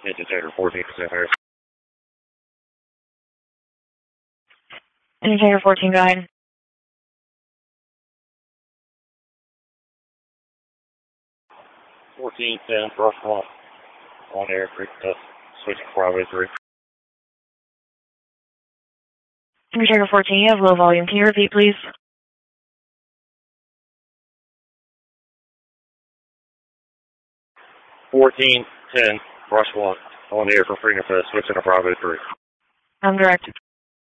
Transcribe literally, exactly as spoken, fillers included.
Engine Tiger fourteen percent higher. Engine Tiger fourteen, go ahead. fourteen ten, brush one. On air, three, uh, switch for runway three. Engine Tiger fourteen, you have low volume. Can you repeat, please? fourteen ten, brush one. On air for freedom fest, switching to Bravo three. I'm direct.